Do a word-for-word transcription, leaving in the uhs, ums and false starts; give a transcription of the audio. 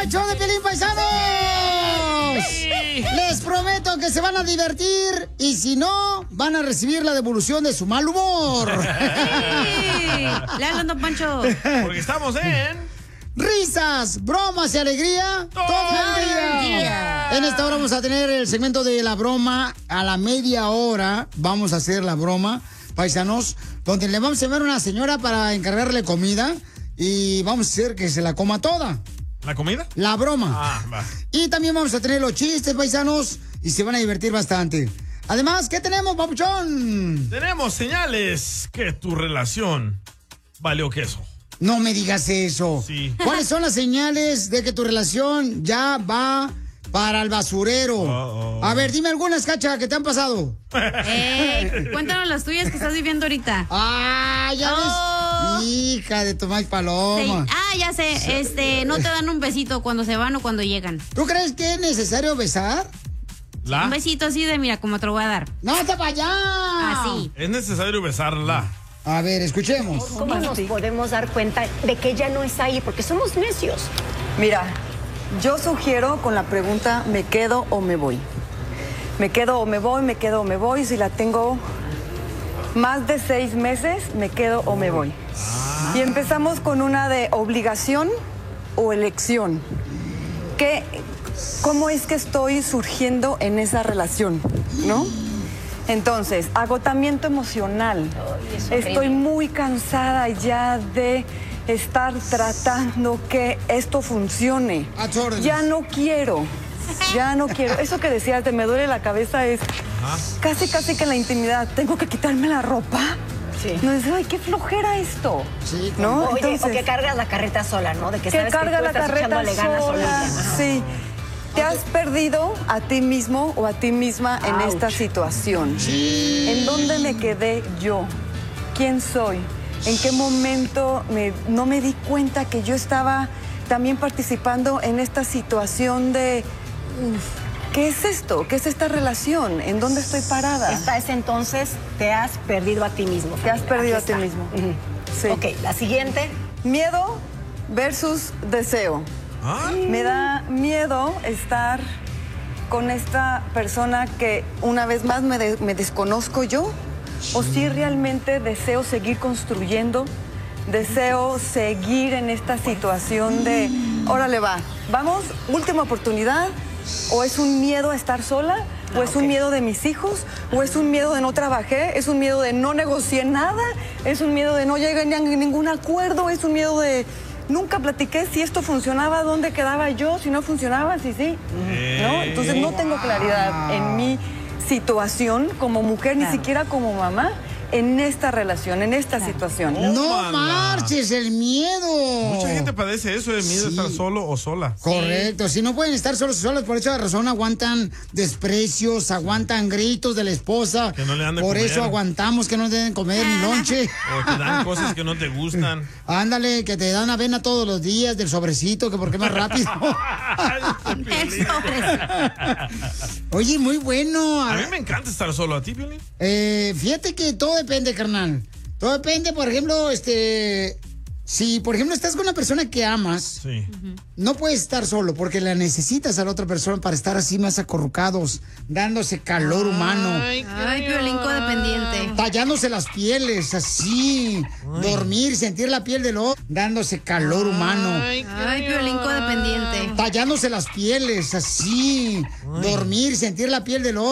el show de Piolín, paisanos! Sí. Les prometo que se van a divertir y si no, van a recibir la devolución de su mal humor. Sí. Le hablan, don Pancho. Porque estamos en... Risas, bromas y alegría todo, todo el día. día. En esta hora vamos a tener el segmento de la broma. A la media hora vamos a hacer la broma, paisanos, donde le vamos a llevar a una señora para encargarle comida y vamos a hacer que se la coma toda. ¿La comida? La broma. Ah, va. Y también vamos a tener los chistes, paisanos, y se van a divertir bastante. Además, ¿qué tenemos, papuchón? Tenemos señales que tu relación valió queso. No me digas eso. Sí. ¿Cuáles son las señales de que tu relación ya va para el basurero? Uh-oh. A ver, dime algunas, Cacha, que te han pasado. Eh, cuéntanos las tuyas que estás viviendo ahorita. Ah, ya oh. ves. Hija de Tomás Paloma. Sí. Ah, ya sé. Sí. Este, no te dan un besito cuando se van o cuando llegan. ¿Tú crees que es necesario besar? ¿La? Un besito así de, mira, como te lo voy a dar. ¡No te vayas! Así. Es necesario besarla. A ver, escuchemos. ¿Cómo nos podemos dar cuenta de que ella no está ahí? Porque somos necios. Mira, yo sugiero con la pregunta, ¿me quedo o me voy? Me quedo o me voy, me quedo o me voy. Si la tengo más de seis meses, me quedo o me voy. Ah. Y empezamos con una de obligación o elección. ¿Qué, ¿Cómo es que estoy surgiendo en esa relación? ¿No? Entonces, agotamiento emocional. Oh, estoy muy cansada ya de estar tratando que esto funcione. Ya no quiero, ya no quiero. Eso que decías de me duele la cabeza es Ajá. casi, casi que en la intimidad. Tengo que quitarme la ropa. Sí. No es, ay, qué flojera esto. Sí, ¿no? Oye, entonces, o que cargas la carreta sola, ¿no? De que, que sabes carga que tú la estás carreta ganas sola. Sí. ¿Te has perdido a ti mismo o a ti misma en Ouch. esta situación? Sí. ¿En dónde me quedé yo? ¿Quién soy? ¿En qué momento me, no me di cuenta que yo estaba también participando en esta situación de... Uf, ¿qué es esto? ¿Qué es esta relación? ¿En dónde estoy parada? Esta es entonces, te has perdido a ti mismo. Te has perdido Aquí a ti mismo. Uh-huh. Sí. Ok, la siguiente. Miedo versus deseo. ¿Ah? Me da miedo estar con esta persona que una vez más me, de, me desconozco yo, o si realmente deseo seguir construyendo, deseo seguir en esta situación de, órale va, vamos, última oportunidad, o es un miedo a estar sola, o es un miedo de mis hijos, o es un miedo de no trabajé, es un miedo de no negocié nada, es un miedo de no llegué a ningún acuerdo, es un miedo de... Nunca platiqué si esto funcionaba, dónde quedaba yo, si no funcionaba, si sí, ¿no? Entonces no tengo claridad en mi situación como mujer, claro. ni siquiera como mamá, en esta relación, en esta claro. situación. No, no marches, el miedo. Mucha gente padece eso, el miedo sí. de estar solo o sola. Correcto, si no pueden estar solos o solas, por esa razón aguantan desprecios, aguantan gritos de la esposa. Que no le dan de por comer. eso aguantamos que no te den comer ni lonche. O te dan cosas que no te gustan. Ándale, que te dan avena todos los días del sobrecito, que porque más rápido. Oye, muy bueno. A mí me encanta estar solo. ¿A ti, Piolín? Eh, fíjate que todo depende, carnal. Todo depende, por ejemplo, este... Si, por ejemplo, estás con una persona que amas, sí. no puedes estar solo porque la necesitas a la otra persona para estar así más acurrucados, dándose calor ay, humano. Ay, Piolín codependiente. Tallándose las pieles, así. Ay. Dormir, sentir la piel del otro, dándose calor ay, humano. Ay, Piolín codependiente. Tallándose las pieles, así. Ay. Dormir, sentir la piel del otro.